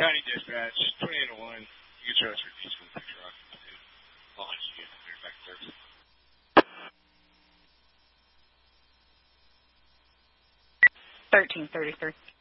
County Dispatch, 2801. You can trust for peaceful picture occupancy. Launch, you get clear back service. 1333.